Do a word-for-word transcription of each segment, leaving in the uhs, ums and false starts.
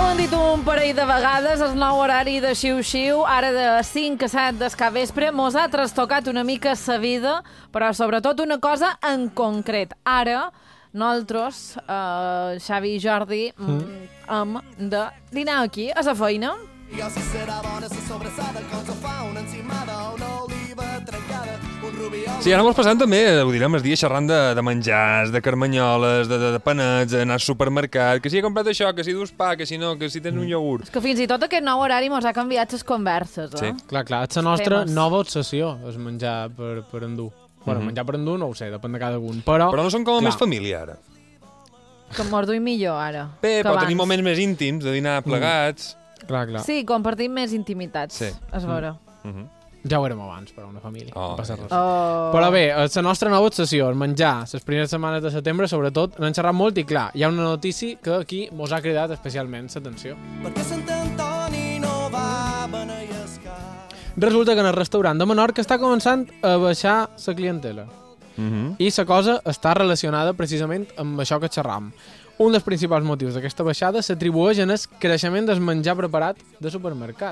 ho hem dit un parell de vegades, el nou horari de xiu-xiu, ara de cinc a set del capvespre, mos ha trastocat una mica sa vida, però sobretot una cosa en concret. Ara, nosaltres, eh, Xavi i Jordi, mm. hem de dinar aquí, a la feina. Jo si serà bona sa sobrassada, com se fa una encimada, una oliva trencada, un rubiol... Sí, ara mos passant també, ho direm, els dies xerrant de, de menjars, de carmanyoles, de, de, de panets, anar al supermercat, que si he comprat això, que si dus pa, que si no, que si tens un iogurt... És que fins i tot aquest nou horari mos ha canviat les converses, eh? Sí. Clar, clar, és la nostra Temes. nova obsessió, és menjar per, per endur. Bueno, mm-hmm. menjar per endur no ho sé, depèn de cada un, però... Però no som com a més família, ara. Que mos duim millor, ara. Bé, pot tenir moments més íntims, de dinar plegats... Mm. Clar, clar. Sí, compartim més intimitats, sí. Es veure. Mm -hmm. Ja ho érem abans, però una família. Oh, no passa res. Oh. Però bé, la nostra nova obsessió és menjar les primeres setmanes de setembre, sobretot, n'hem xerrat molt i clar, hi ha una notícia que aquí mos ha cridat especialment l'atenció. Perquè Sant Antoni no va beneïscar. Resulta que en el restaurant de Menorca està començant a baixar la clientela. Mm-hmm. I la cosa està relacionada precisament amb això que xerram. Un dels principals motius d'aquesta baixada s'atribueix en el creixement del menjar preparat de supermercat.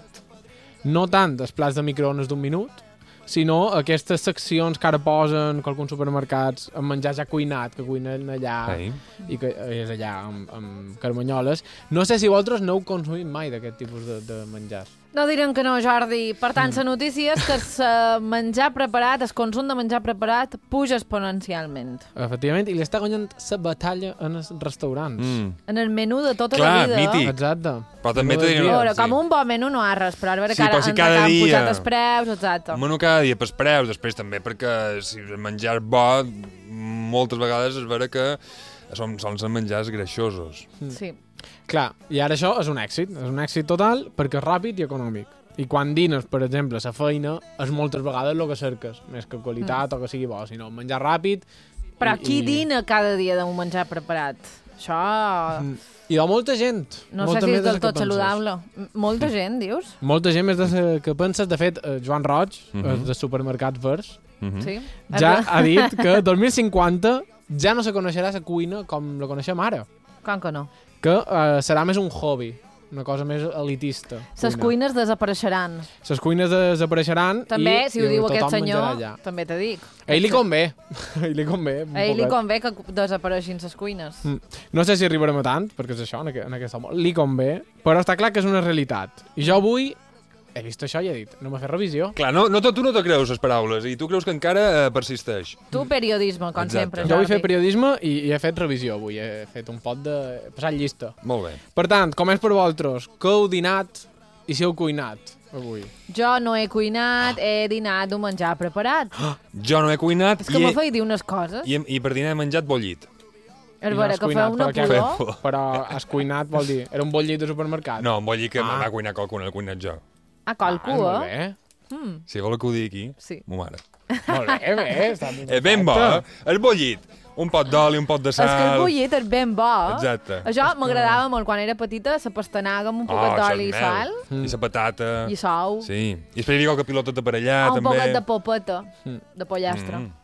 No tant els plats de microones d'un minut, sinó aquestes seccions que ara posen que alguns supermercats amb menjar ja cuinat, que cuinen allà Ei. i que és allà amb, amb carmanyoles. No sé si vosaltres no heu consumit mai d'aquest tipus de, de menjars. No direm que no, Jordi. Per tant, la notícia és que el menjar preparat, el consum de menjar preparat, puja exponencialment. Efectivament, i li està guanyant la batalla en els restaurants. Mm. En el menú de tota Clar, la vida. Clar, mític. Exacte. Però també t'ho diré... Veure, com un bon menú no ha res, però ara veure sí, que ara si han dia... pujat els preus, exacte. Un menú cada dia pels preus, després també perquè si el menjar bo, moltes vegades es veure que són, són els menjars greixosos. Sí. Clar, i ara això és un èxit, és un èxit total perquè és ràpid i econòmic. I quan dines, per exemple, a la feina, és moltes vegades el que cerques, més que qualitat mm. o que sigui bo, sinó menjar ràpid... Però i, qui i... dina cada dia d'un menjar preparat? Això... Mm. I de molta gent. No molta sé si és del tot saludable. Molta gent, dius? Molta gent més de que penses. De fet, Joan Roig, mm-hmm. de Supermercats Verds, mm-hmm. sí. ja ha dit que el dos mil cinquanta ja no se coneixerà la cuina com la coneixem ara. Com que no? Que uh, serà més un hobby, una cosa més elitista. Les cuines desapareixeran. Les cuines desapareixeran també, i, si ho i diu aquest senyor, també te dic. A ell li convé. A ell li convé. A ell li convé que desapareixin les cuines. Mm. No sé si arribarem a tant, perquè és això, en, aquest, en aquesta mort. Li convé, però està clar que és una realitat. I jo avui he vist això i he dit, no m'ha fet revisió. Clar, no, no, tu no te creus les paraules i tu creus que encara eh, persisteix. Tu periodisme, com Exacte. sempre. Jo vull fer periodisme i, i he fet revisió avui. He fet un pot de... He passat llista. Molt bé. Per tant, com és per vosaltres? Que heu dinat i si heu cuinat avui? Jo no he cuinat, he dinat un menjar preparat. Oh, jo no he cuinat... És que m'ha fet dir unes coses. I, I per dinar he menjat bollit. És vera, que fa una pudor. Però has cuinat, vol dir, era un bollit de supermercat? No, un bollit que ah. m'ha cuinat qualcun, l'he cuinat jo. A qualcú, ah, eh? Mm. Si vol que ho digui aquí, sí. Mo mare. Molt bé, bé. Està és ben bo, eh? El bollit. Un pot d'oli, un pot de sal... És que el bollit és ben bo. Exacte. Això m'agradava molt quan era petita, la pastanaga amb un poquet oh, d'oli i sal. Mm. I la patata. I sou. Sí. I després hi ha qualque pilota per allà, ah, també. Un poquet de popeta, mm. de pollastre. Mm.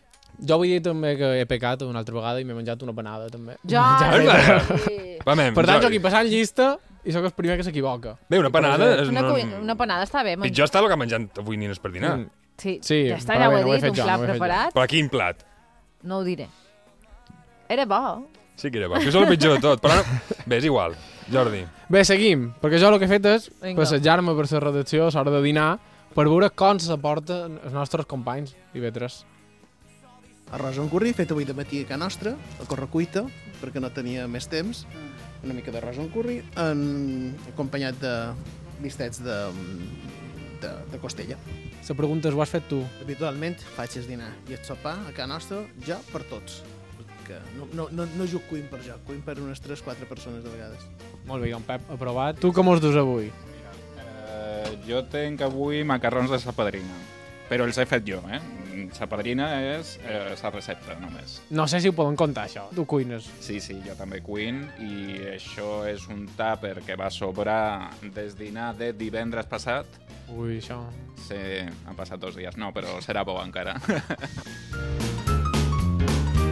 Jo vull dir també que he pecat una altra vegada i m'he menjat una panada, també. Jo! Ja, sí. Per tant, jo aquí passant llista... I sóc el primer que s'equivoca. Bé, una panada... És una, no... una panada està bé. Man... Pitjor està el que menjant avui nines per dinar. Mm. Sí, sí, ja està, ja ho he dit, un plat preparat. Però quin plat? No ho diré. Era bo. Sí que era bo, que és el pitjor de tot. Però no... Bé, és igual. Jordi. Bé, seguim, perquè jo el que he fet és passejar-me per la redacció a l'hora de dinar per veure com s'aporten els nostres companys i vetres. Arròs amb curri, fet avui de matí a casa nostra, a correcuita, perquè no tenia més temps. Una mica d'arròs amb curri, en... acompanyat de bistets de, de, de costella. La pregunta és, ho has fet tu? Habitualment faig el dinar i el sopar a casa nostra, jo per tots. Que no, no, no, no juc cuint per jo, cuint per unes tres quatre persones de vegades. Molt bé, en Pep, aprovat. Tu com els dus avui? Uh, jo tenc avui macarrons de sa padrina. Però els he fet jo, eh? La padrina és eh, la recepta, només. No sé si ho poden contar, això. Tu cuines. Sí, sí, jo també cuin, i això és un tàper que va sobrar des dinar de divendres passat. Ui, això... Sí, han passat dos dies. No, però serà bo encara.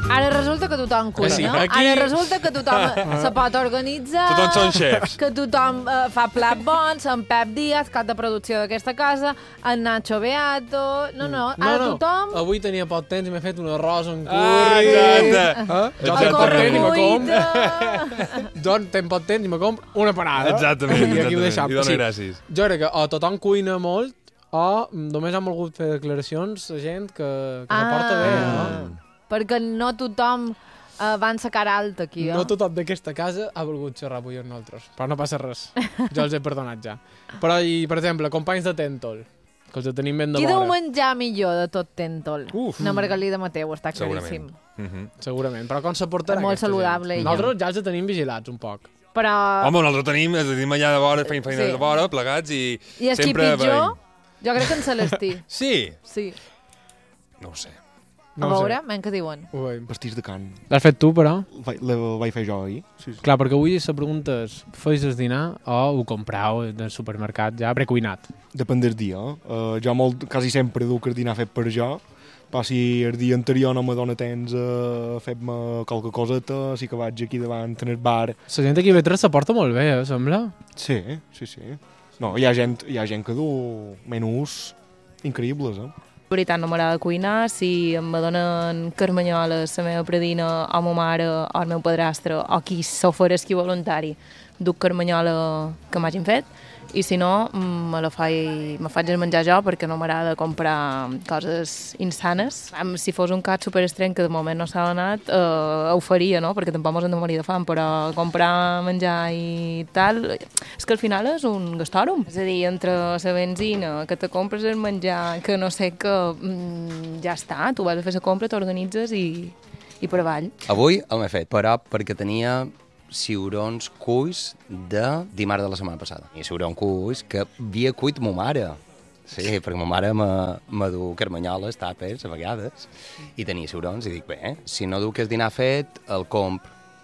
Ara resulta que tothom cuina. Sí, aquí- Ara resulta que tothom se pot organitzar. Tothom són xefs. Que tothom eh, fa plats bons. En Pep Díaz, cap de producció d'aquesta casa. En Nacho Beato. No, no, No, ara no, tothom... avui tenia poc temps i m'he fet un arròs amb Ah, curri. exacte. Eh? Jo El tinc poc temps i me com... correcuita. Jo tinc poc temps i me com una panada. Exactament, I aquí ho exactament. deixam. I dona Sí. gràcies. Jo crec que o tothom cuina molt o només han volgut fer declaracions a gent que, que Ah. se porta bé. No? Perquè no tothom uh, va en sa cara alta aquí, eh? No tothom d'aquesta casa ha volgut xerrar avui amb nosaltres, però no passa res. Jo els he perdonat ja. Però, i, per exemple, companys de Tentol, que els tenim ben de Qui deu vora. menjar millor de tot Tentol? Uf. Una Margalida Mateu, està Segurament. claríssim. Mhm. Segurament, però com se portarà Molt aquesta saludable, gent? ella. Nosaltres ja els tenim vigilats un poc. Però... Home, nosaltres tenim, els tenim allà de vora, fent feina Sí. de vora, plegats, i, I el qui sempre... pitjor, jo crec que en Celestí. Sí? Sí. No ho sé. A No ho veure, sé. men què diuen. Ho veiem. Pastís de can. L'has fet tu, però? Vai- La vaig fer jo ahir. Sí, sí. Clar, perquè avui la pregunta és, feis el dinar o ho comprau del supermercat ja precuinat? Depèn del dia. Uh, jo molt, quasi sempre duc el dinar fet per jo. Però si el dia anterior no me dóna temps a fer-me qualque coseta, sí que vaig aquí davant en el bar. La gent aquí a Vetres se porta molt bé, eh, sembla? Sí, sí, sí. No, hi ha gent, hi ha gent que du menús increïbles, eh? La veritat no m'agrada cuinar, si em donen carmanyoles, la meva predina, o ma mare, o el meu padrastre, o qui s'ofereix qui voluntari, duc carmanyola que m'hagin fet, i si no, mm, me la faig, me faig el menjar jo perquè no m'agrada comprar coses insanes. Am, Si fos un cas superestrany que de moment no s'ha donat, eh, ho faria, no? Perquè tampoc mos hem de morir de fam, però comprar menjar i tal, és que al final és un gastòrum. És a dir, entre la benzina, que te compres el menjar, que no sé què, mm, ja està, tu vas a fer la compra, t'organitzes i, i per avall. Avui el m'he fet, però perquè tenia ciurons cuis de dimarts de la setmana passada. I ciurons cuis que havia cuit ma mare. Sí, perquè ma mare me du carmanyoles, tapes, a vegades, i tenia ciurons, i dic, bé, si no duc el dinar fet, el comp,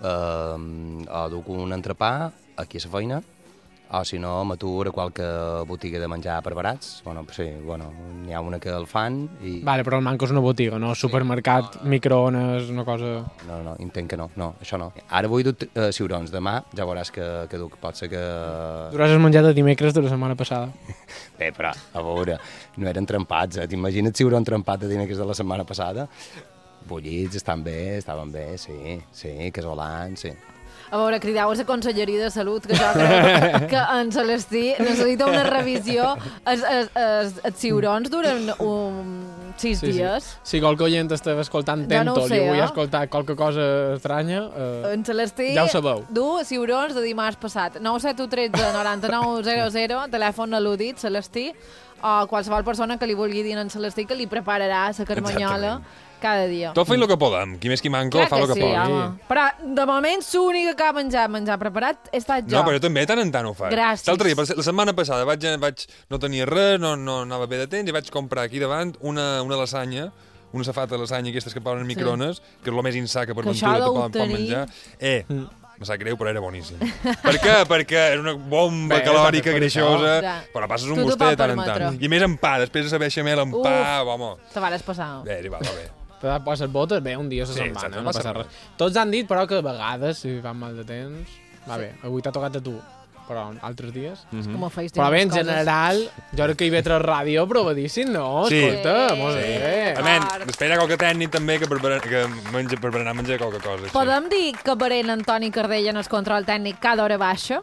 eh, o duc un entrepà aquí a la feina, o si no, m'aturo a qualque botiga de menjar per barats. Bueno, sí, bueno, n'hi ha una que el fan i... Vale, però el manco és una botiga, no? Supermercat, microones, una cosa... No, no, entenc que no, no, això no. Ara vull dur uh, ciurons, demà ja veuràs que, que duc, pot ser que... Duràs el menjar de dimecres de la setmana passada. Bé, però, a veure, no eren trempats, eh? T'imagines ciuron trempat de dimecres de la setmana passada? Bullits, estan bé, estaven bé, sí, sí, casolans, sí. A veure, cridau a la Conselleria de Salut, que jo crec que en Celestí necessita una revisió. Els, els, els, els ciurons duren un, sis Sí, sí. dies. Si qualque oient estava escoltant Jo no ho Tentol sé, i avui eh? ha escoltat qualque cosa estranya, eh, En Celestí ja ho sabeu. du ciurons de dimarts passat. nou set u tretze noranta-nou zero zero, telèfon al·ludit, Celestí, o qualsevol persona que li vulgui dir en Celestí que li prepararà la carmanyola cada dia. Tot fent el que podem. Qui més qui manco Clar fa el que sí, pot. home. Però de moment l'única que ha menjat menjar preparat he estat jo. No, però jo també tant en tant ho faig. Gràcies. L'altre dia, la setmana passada, vaig, vaig, no tenia res, no, no anava bé de temps, i vaig comprar aquí davant una, una lasanya, una safata de lasanya, aquestes que posen en microones, que és el més insà que per Que això ventura te deu poden, poden tenir- menjar. Eh, me sap greu, però era boníssim. Per què? Perquè és una bomba Bé, calòrica, també per greixosa, Ja. però passes un Tu t'ho gustet de pots tant en tant. permetre. I més en pa, després de saber xamel en Uf. pa, home. Te vares passar. Bé, és igual, va bé. T'ha passat botes? Bé, un dia a la Sí, setmana, exacte, no, no passa passa res. res. Tots han dit, però, que a vegades, si fan mal de temps... Va bé, avui t'ha tocat a tu, però altres dies... Com ho feis Però bé, en les coses. general, jo crec que I V tres Ràdio provadíssim, no? Sí. Escolta, Sí. molt bé. A més, després hi ha qualque tècnic també que, prepara, que menja, prepararà a menjar qualque cosa. Així. Podem dir que parent Antoni Cardella en el control tècnic cada hora baixa?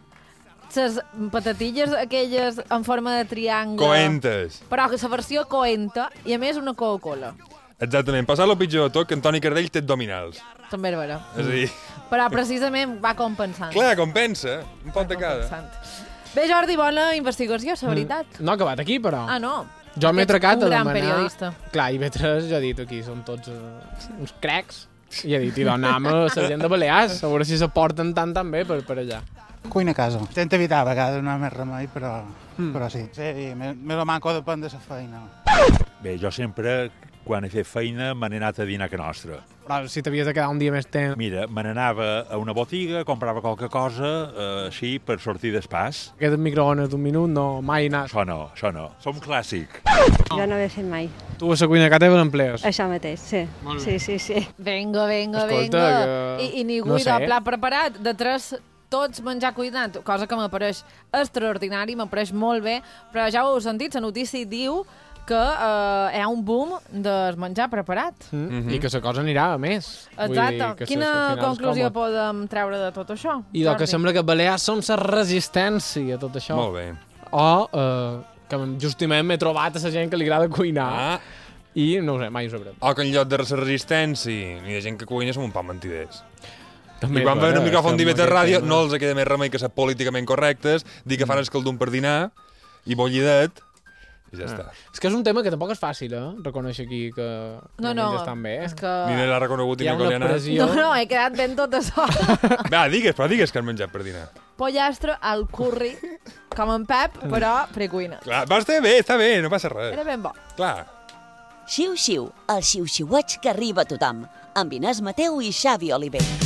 Les patatilles aquelles en forma de triangle... Coentes. Però que la versió coenta i a més una Coca-Cola. Exactament. Passar el pitjor de tot, que Antoni Cardell té abdominals. També és vera. És a dir, Però precisament va compensant. clar, compensa. Un pot de cada. Compensant. Bé, Jordi, bona investigació, la veritat. No ha acabat aquí, però... Ah, no. Jo m'he Ets trecat un a gran demanar... periodista. Clar, I V tres, jo he dit, aquí són tots uh, uns crecs. I he dit, i donam a la gent de Balears, a veure si se porten tan tan bé per, per allà. Cuina a casa. Intento evitar a vegades, no hi ha més remei, però, mm. però sí. Sí, me, me lo manco depèn de la feina. Bé, jo sempre quan he fet feina me n'he anat a dinar a casa nostra. Però si t'havies de quedar un dia més temps... Mira, me n'anava a una botiga, comprava qualque cosa, eh, així, per sortir d'espàs. Aquest microones d'un minut, no, mai anar. Això no, això no. Som clàssic. Jo no ho he fet mai. Tu a la cuina que teva l'emplees? Això mateix, sí. Sí, sí, sí. Vinga, vinga, Escolta, vinga. que- I, i ningú no hi sé. de plat preparat, de tres tots menjar cuinat, cosa que m'apareix extraordinari, m'apareix molt bé, però ja ho heu sentit, la notícia diu que eh, hi ha un boom del menjar preparat. Mm. Mhm. I que la cosa anirà a més. Vull Exacte. dir que Quina ses- al final és conclusió còmode. podem treure de tot això? I del que Jordi? sembla que Balears som la resistència a tot això. Molt bé. O eh, que justament m'he trobat a la gent que li agrada cuinar. Ah. I no ho sé, mai ho sabrem. O que en lloc de la resistència i de gent que cuina som un poc mentiders. També I quan és veuen un vera, micròfon estem d'I V T amb Ràdio aquest no tema. els queda més remei que ser políticament correctes, dir que fan escaldum per dinar i bollidet, i ja està. És que és un tema que tampoc és fàcil, eh? Reconèixer aquí que No, no, menges tan bé. és que... Ni l'ha reconegut i Hi ha ni una li ha anat. pressió. No, no, he quedat ben tot això. Va, digues, però digues que has menjat per dinar. Pollastre al curri, com en Pep, però precuina. Clar, va, està bé, està bé, no passa res. Era ben bo. Clar. Xiu-xiu, el xiu-xiueig que arriba a tothom, amb Inés Mateu i Xavi Oliver.